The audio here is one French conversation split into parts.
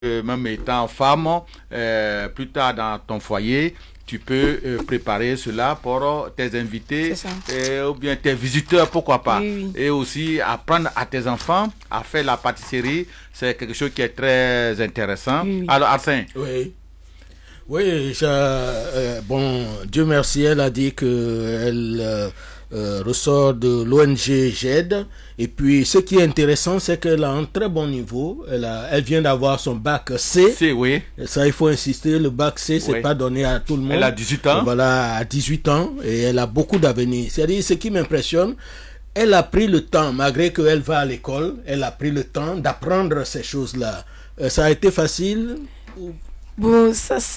même étant femme, plus tard dans ton foyer, tu peux préparer cela pour tes invités C'est ça. ou bien tes visiteurs, pourquoi pas. Oui, oui. Et aussi apprendre à tes enfants à faire la pâtisserie, c'est quelque chose qui est très intéressant. Oui, oui. Alors, Arsène. Oui. Oui, bon, Dieu merci, elle a dit que elle ressort de l'ONG GED. Et puis, ce qui est intéressant, c'est qu'elle a un très bon niveau. Elle vient d'avoir son bac C. C'est, oui. Ça, il faut insister, le bac C, c'est Oui. pas donné à tout le monde. Elle a 18 ans. Voilà, à 18 ans, et elle a beaucoup d'avenir. C'est-à-dire, ce qui m'impressionne, elle a pris le temps, malgré qu'elle va à l'école, elle a pris le temps d'apprendre ces choses-là. Ça a été facile? Bon,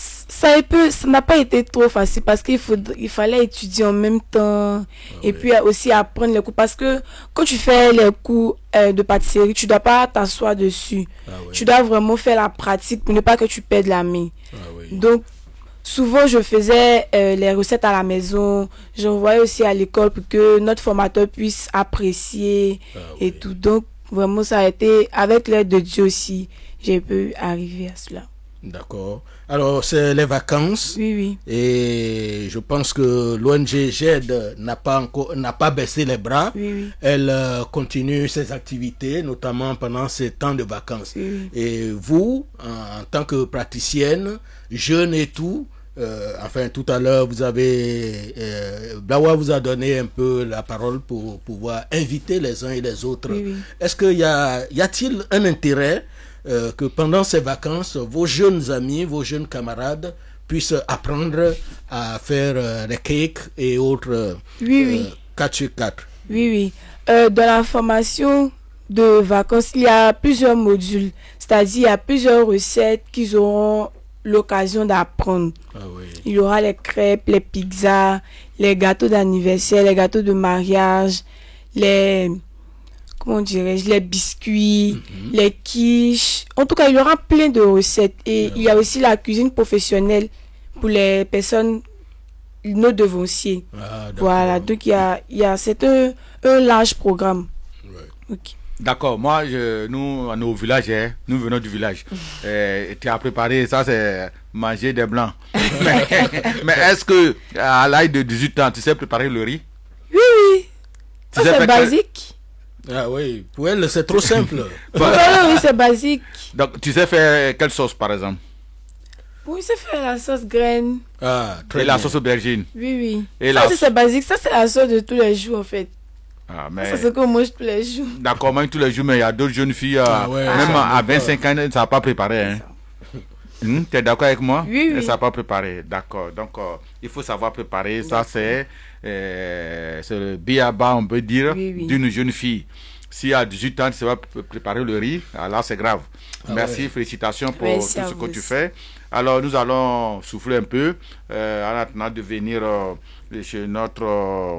ça n'a pas été trop facile parce il fallait étudier en même temps et puis aussi apprendre les cours parce que quand tu fais les cours de pâtisserie, tu dois pas t'asseoir dessus. Tu dois vraiment faire la pratique pour ne pas que tu perdes la main. Donc, souvent, je faisais les recettes à la maison. J'envoyais aussi à l'école pour que notre formateur puisse apprécier et tout. Donc, vraiment, ça a été, avec l'aide de Dieu aussi, j'ai pu arriver à cela. D'accord. Alors, c'est les vacances. Oui, oui. Et je pense que l'ONG GED n'a pas baissé les bras. Oui, oui. Elle continue ses activités, notamment pendant ces temps de vacances. Oui. Et vous, en tant que praticienne, jeune et tout, enfin, tout à l'heure, Blawa vous a donné un peu la parole pour pouvoir inviter les uns et les autres. Oui, oui. Est-ce qu'il y a-t-il un intérêt que pendant ces vacances, vos jeunes amis, vos jeunes camarades puissent apprendre à faire des cakes et autres Oui. 4 sur 4? Oui, oui. Dans la formation de vacances, il y a plusieurs modules. C'est-à-dire, il y a plusieurs recettes qu'ils auront l'occasion d'apprendre. Il y aura les crêpes, les pizzas, les gâteaux d'anniversaire, les gâteaux de mariage, comment dirais-je, les biscuits, les quiches. En tout cas, il y aura plein de recettes. Et il y a aussi la cuisine professionnelle pour les personnes, nos devanciers. Voilà, donc c'est un large programme. Okay. D'accord, nous, à nos villages, nous venons du village. Tu as préparé, ça c'est manger des blancs. mais est-ce que à l'âge de 18 ans, tu sais préparer le riz? Oui. Ça c'est basique. Ah oui, pour elle c'est trop simple. Oui, c'est basique. Donc tu sais faire quelle sauce par exemple? Oui, c'est faire la sauce graine. Et la sauce aubergine. Oui. Et ça c'est basique, ça c'est la sauce de tous les jours en fait. Mais... Ça c'est ce qu'on mange tous les jours. D'accord, même tous les jours, mais il y a d'autres jeunes filles, même à 25 ans, elles ne savent pas préparer. Hein. Tu es d'accord avec moi? Oui. Elles ne savent pas préparer, d'accord. Donc, il faut savoir préparer. Ça, c'est le b.a.-ba, on peut dire, d'une jeune fille. Si à 18 ans, tu sais pas préparer le riz, alors c'est grave. Merci, félicitations pour tout ce que tu fais. Alors, nous allons souffler un peu en attendant de venir chez notre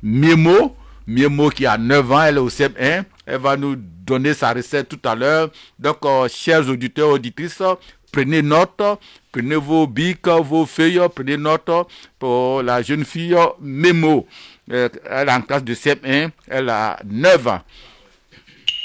Miemo qui a 9 ans, elle est au CM1. Elle va nous donner sa recette tout à l'heure. Donc, chers auditeurs, auditrices, prenez note, prenez vos bics, vos feuilles, prenez note pour la jeune fille Miemo. Elle est en classe de CM1, elle a 9 ans.